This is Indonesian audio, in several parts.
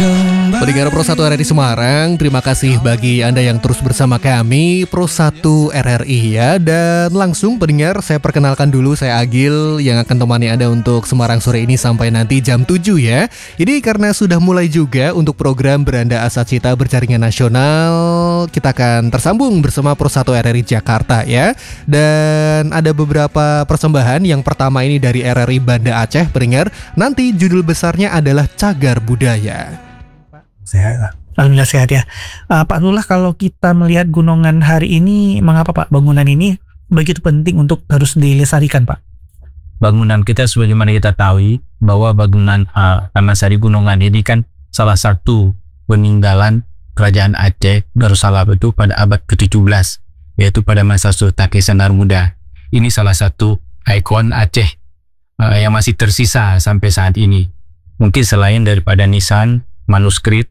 Pendengar Pro 1 RRI Semarang, terima kasih bagi Anda yang terus bersama kami Pro 1 RRI ya. Dan langsung pendengar, saya perkenalkan dulu, saya Agil yang akan temani Anda untuk Semarang sore ini sampai nanti jam 7 ya. Jadi karena sudah mulai juga untuk program Beranda Asa Cita berjaringan nasional, kita akan tersambung bersama Pro 1 RRI Jakarta ya. Dan ada beberapa persembahan. Yang pertama ini dari RRI Banda Aceh pendengar. Nanti judul besarnya adalah Cagar Budaya. Sehat. Alhamdulillah sehat ya. Pak Lullah, kalau kita melihat Gunungan hari ini, mengapa Pak bangunan ini begitu penting untuk harus dilestarikan Pak? Bangunan kita sebagaimana kita tahu bahwa bangunan Taman Sari Gunungan ini kan salah satu peninggalan Kerajaan Aceh Darussalam itu pada abad ke-17, yaitu pada masa Sultan Kesanar Muda. Ini salah satu ikon Aceh yang masih tersisa sampai saat ini. Mungkin selain daripada nisan, manuskrip,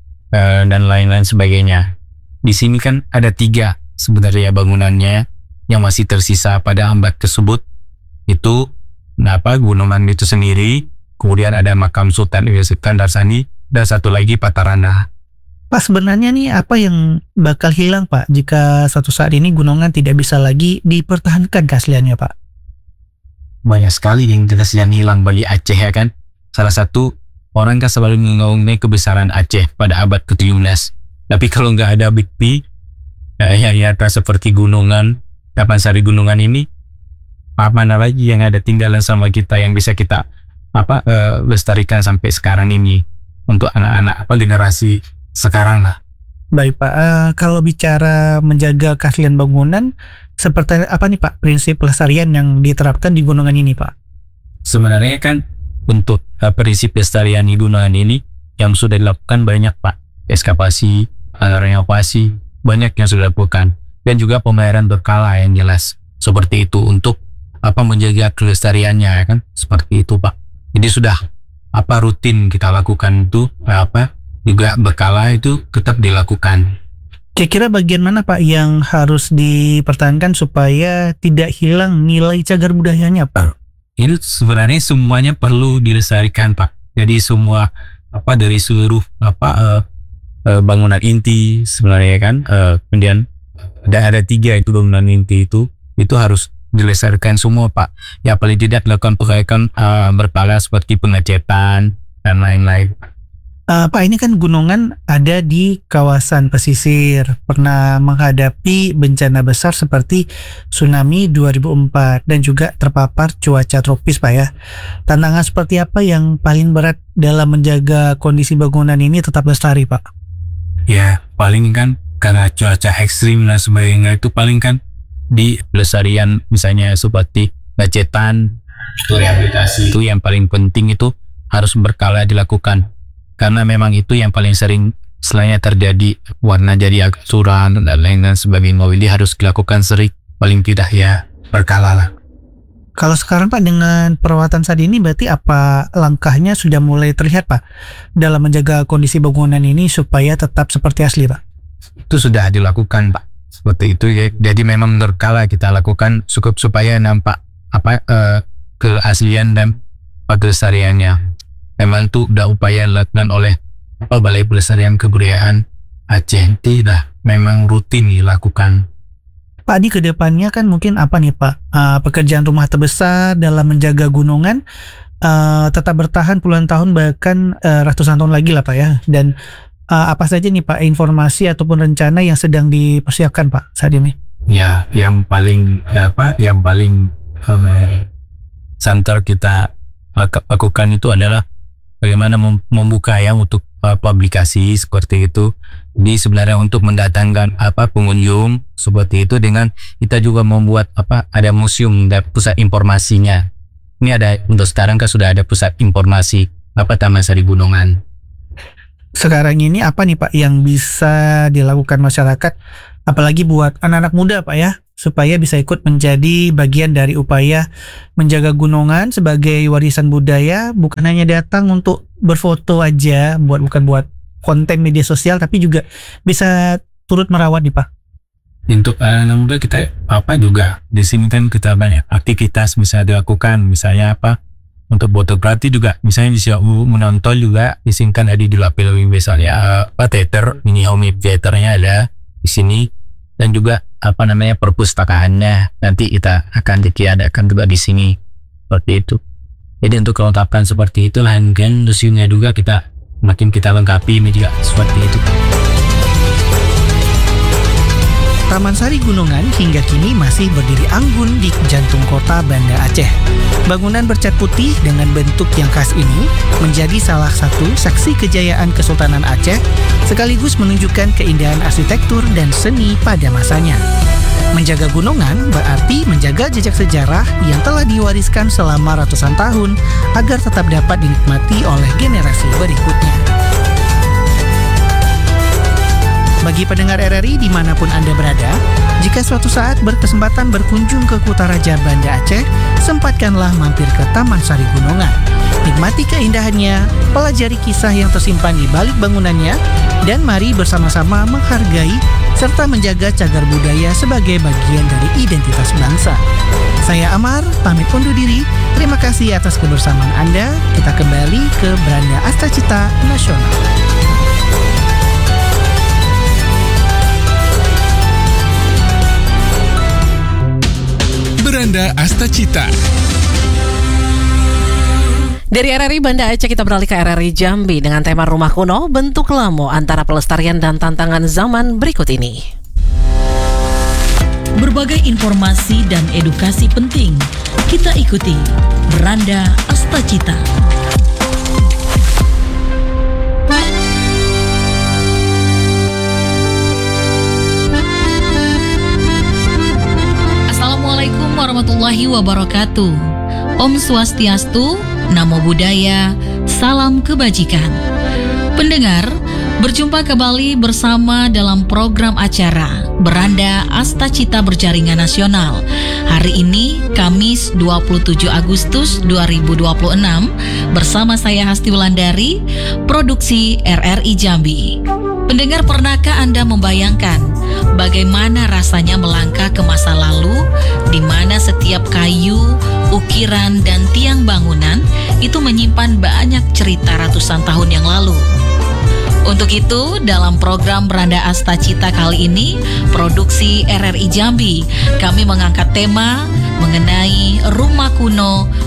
dan lain-lain sebagainya. Di sini kan ada 3 sebenarnya bangunannya yang masih tersisa pada abad tersebut. Itu gunungan itu sendiri, kemudian ada makam Sultan Iskandar Sani, dan satu lagi Patarana. Pak, sebenarnya nih apa yang bakal hilang Pak jika suatu saat ini Gunungan tidak bisa lagi dipertahankan keasliannya Pak? Banyak sekali yang jelas yang hilang bagi Aceh ya kan. Salah satu, orang kan selalu mengaungkan kebesaran Aceh pada abad ke-17. Tapi kalau nggak ada bukti yang seperti Gunungan, Taman Sari Gunungan ini, mana lagi yang ada tinggalan sama kita yang bisa kita lestarikan sampai sekarang ini untuk anak-anak generasi sekarang lah. Baik Pak, kalau bicara menjaga keaslian bangunan, seperti apa nih Pak prinsip pelestarian yang diterapkan di Gunungan ini Pak? Sebenarnya kan untuk prinsip pelestarian di Gunungan ini yang sudah dilakukan banyak Pak. Ekskavasi, renovasi, banyak yang sudah dilakukan. Dan juga pembayaran berkala yang jelas. Seperti itu untuk menjaga kelestariannya ya kan. Seperti itu Pak. Jadi sudah rutin kita lakukan itu juga berkala itu tetap dilakukan. Kira-kira bagian mana Pak yang harus dipertahankan supaya tidak hilang nilai cagar budayanya Pak? Ini sebenarnya semuanya perlu dilestarikan Pak. Jadi semua dari seluruh bangunan inti sebenarnya kan, kemudian ada 3 itu bangunan inti itu harus dilestarikan semua Pak. Ya paling tidak dilakukan perbaikan berkala seperti pengecetan dan lain-lain. Pak, ini kan Gunungan ada di kawasan pesisir, pernah menghadapi bencana besar seperti tsunami 2004 dan juga terpapar cuaca tropis Pak ya. Tantangan seperti apa yang paling berat dalam menjaga kondisi bangunan ini tetap lestari Pak? Ya paling kan karena cuaca ekstrim dan sebagainya, itu paling kan di pelestarian misalnya seperti pengecetan, rehabilitasi itu yang paling penting, itu harus berkala dilakukan. Karena memang itu yang paling sering selainnya terjadi warna jadi agak suram dan lain-lain sebagainya. Jadi harus dilakukan sering, paling tidak ya berkala lah. Kalau sekarang Pak dengan perawatan saat ini berarti apa langkahnya sudah mulai terlihat Pak dalam menjaga kondisi bangunan ini supaya tetap seperti asli Pak? Itu sudah dilakukan Pak. Seperti itu ya. Jadi memang berkala kita lakukan cukup supaya nampak keaslian dan kelestariannya. Memang itu udah upaya dilakukan oleh Balai Pelestarian Kebudayaan Aceh, tidak memang rutin dilakukan. Pak, di kedepannya kan mungkin apa nih Pak pekerjaan rumah terbesar dalam menjaga Gunungan tetap bertahan puluhan tahun bahkan ratusan tahun lagi lah Pak ya. Dan apa saja nih Pak informasi ataupun rencana yang sedang dipersiapkan Pak saat ini? Ya, yang paling santer kita lakukan itu adalah bagaimana membuka ya untuk publikasi seperti itu. Jadi sebenarnya untuk mendatangkan pengunjung seperti itu, dengan kita juga membuat ada museum dan pusat informasinya. Ini ada untuk sekarang kan sudah ada pusat informasi Taman Sari Gunungan. Sekarang ini apa nih Pak yang bisa dilakukan masyarakat, apalagi buat anak-anak muda Pak ya, supaya bisa ikut menjadi bagian dari upaya menjaga Gunungan sebagai warisan budaya, bukan hanya datang untuk berfoto aja, bukan buat konten media sosial, tapi juga bisa turut merawat nih Pak. Untuk anak muda kita juga di sini kan kita banyak aktivitas bisa dilakukan, misalnya Untuk fotografi juga misalnya bisa menonton juga di sini kan ada di lapel misalnya theater, mini home theaternya ada di sini, dan juga perpustakaannya nanti kita akan diadakan juga di sini seperti itu. Jadi untuk kelengkapan seperti itulah, dan museumnya juga kita makin kita lengkapi juga seperti itu. Taman Sari Gunungan hingga kini masih berdiri anggun di jantung kota Banda Aceh. Bangunan bercat putih dengan bentuk yang khas ini menjadi salah satu saksi kejayaan Kesultanan Aceh, sekaligus menunjukkan keindahan arsitektur dan seni pada masanya. Menjaga gunungan berarti menjaga jejak sejarah yang telah diwariskan selama ratusan tahun agar tetap dapat dinikmati oleh generasi berikutnya. Bagi pendengar RRI dimanapun Anda berada, jika suatu saat berkesempatan berkunjung ke Kutaraja Banda Aceh, sempatkanlah mampir ke Taman Sari Gunungan. Nikmati keindahannya, pelajari kisah yang tersimpan di balik bangunannya, dan mari bersama-sama menghargai serta menjaga cagar budaya sebagai bagian dari identitas bangsa. Saya Amar, pamit undur diri. Terima kasih atas kebersamaan Anda. Kita kembali ke Beranda Astacita Nasional. Beranda Astacita. Dari RRI Banda Aceh kita beralih ke RRI Jambi dengan tema Rumah Kuno Bentuk Lamo antara pelestarian dan tantangan zaman berikut ini. Berbagai informasi dan edukasi penting kita ikuti Beranda Astacita. Assalamualaikum warahmatullahi wabarakatuh. Om Swastiastu, Namo Buddhaya, salam kebajikan. Pendengar, berjumpa kembali bersama dalam program acara Beranda Astacita Berjaringan Nasional. Hari ini, Kamis 27 Agustus 2026, bersama saya Hasti Wulandari, produksi RRI Jambi. Pendengar, pernahkah Anda membayangkan bagaimana rasanya melangkah ke masa lalu, di mana setiap kayu, ukiran, dan tiang bangunan itu menyimpan banyak cerita ratusan tahun yang lalu? Untuk itu, dalam program Beranda Astacita kali ini, produksi RRI Jambi, kami mengangkat tema mengenai rumah kuno